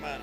hermano.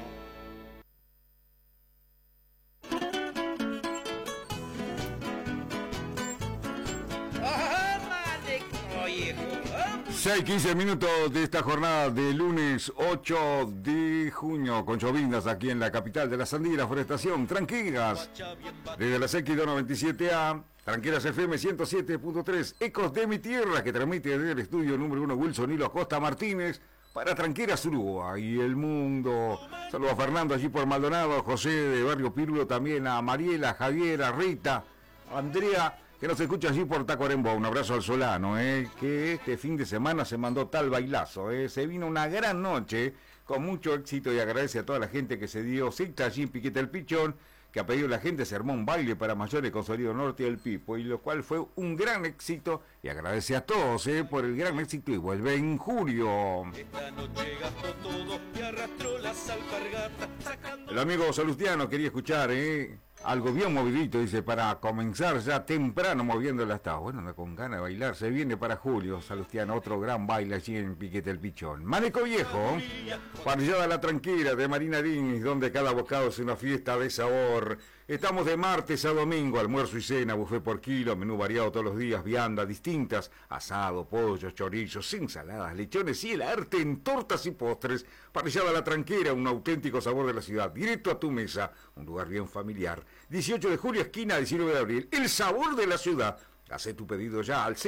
Oye, 6:15 minutos de esta jornada de lunes 8 de junio con llovinas aquí en la capital de la Sandía, la Forestación. Tranquilas, desde la X297A, Tranquilas FM 107.3, Ecos de mi Tierra, que transmite desde el estudio número 1 Wilson Hilo Acosta Martínez para Tranquilas Uruguay y el mundo. Saludos a Fernando allí por Maldonado, a José de Barrio Pirulo, también a Mariela, a Javier, a Rita, a Andrea, que nos escucha allí por Tacuarembó. Un abrazo al Solano, que este fin de semana se mandó tal bailazo, se vino una gran noche con mucho éxito y agradece a toda la gente que se dio cita allí en Piquete el Pichón, que ha pedido la gente, se armó un baile para mayores con sonido norte del Pipo, y lo cual fue un gran éxito, y agradece a todos por el gran éxito, y vuelve en julio. Esta noche gastó todo y arrastró las alpargatas sacando... El amigo Salustiano quería escuchar, algo bien movidito, dice, para comenzar ya temprano moviendo la hasta. Bueno, anda con ganas de bailar, se viene para julio, Salustiano, otro gran baile allí en Piquete el Pichón. Maneco Viejo, parrillada La Tranquila de Marina Diniz, donde cada bocado es una fiesta de sabor. Estamos de martes a domingo, almuerzo y cena, buffet por kilo, menú variado todos los días, viandas distintas, asado, pollo, chorizos, ensaladas, lechones y el arte en tortas y postres. Parrillada La Tranquila, un auténtico sabor de la ciudad, directo a tu mesa, un lugar bien familiar. 18 de julio, esquina 19 de abril, el sabor de la ciudad. Hace tu pedido ya al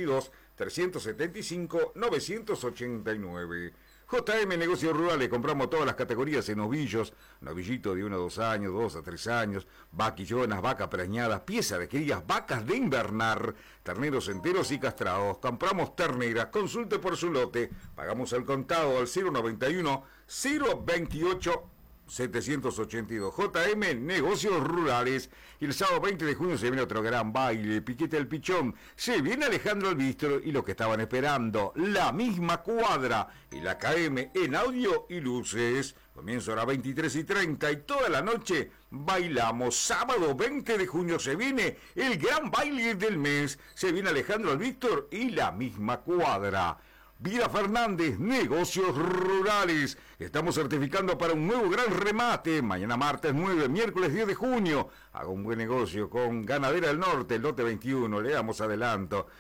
092-375-989. JM Negocios Rurales, compramos todas las categorías en novillos, novillito de 1 a 2 años, 2 a 3 años, vaquillonas, vacas preñadas, piezas de crías, vacas de invernar, terneros enteros y castrados. Compramos terneras, consulte por su lote, pagamos al contado al 091-028 782. JM Negocios Rurales. Y el sábado 20 de junio se viene otro gran baile, Piquete el Pichón. Se viene Alejandro Albistro y lo que estaban esperando, la misma cuadra y la KM en audio y luces. Comienzo a las 23:30 y toda la noche bailamos. Sábado 20 de junio se viene el gran baile del mes. Se viene Alejandro Albistro y la misma cuadra. Vida Fernández, Negocios Rurales. Estamos certificando para un nuevo gran remate. Mañana martes 9, miércoles 10 de junio. Haga un buen negocio con Ganadera del Norte, el lote 21. Le damos adelanto.